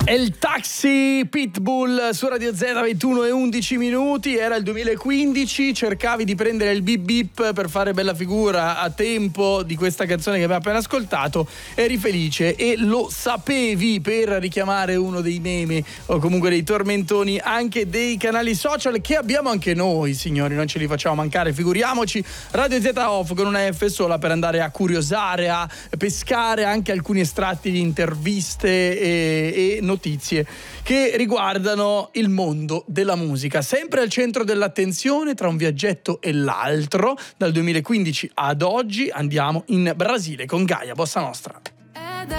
È il Taxi Pitbull su Radio Z, 21:11. Era il 2015, cercavi di prendere il bip bip per fare bella figura a tempo di questa canzone che abbiamo appena ascoltato, eri felice e lo sapevi, per richiamare uno dei meme o comunque dei tormentoni anche dei canali social che abbiamo anche noi, signori, non ce li facciamo mancare, figuriamoci. Radio Z Off con una F sola, per andare a curiosare, a pescare anche alcuni estratti di interviste e notizie che riguardano il mondo della musica, sempre al centro dell'attenzione. Tra un viaggetto e l'altro, dal 2015 ad oggi andiamo in Brasile con Gaia Bossa Nostra.